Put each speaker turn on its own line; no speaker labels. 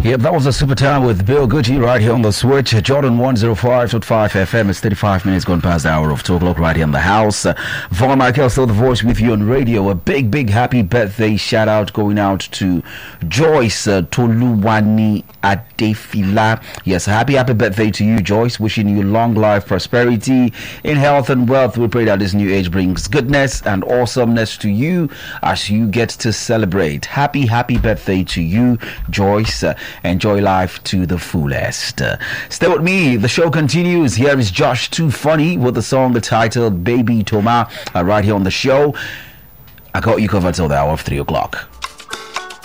Yep, that was a super time with Bill Gucci right here on the switch. Jordan 105.5 FM. It's 35 minutes gone past the hour of 2 o'clock right here in the house. Von Michael, still the voice with you on radio. A big happy birthday shout out going out to Joyce Toluwani Adefila. Yes, happy birthday to you, Joyce. Wishing you long life, prosperity, in health and wealth. We pray that this new age brings goodness and awesomeness to you as you get to celebrate. Happy birthday to you, Joyce. Enjoy life to the fullest. Stay with me. The show continues. Here is Josh Too Funny with the song titled Baby Toma right here on the show. I got you covered till the hour of 3 o'clock.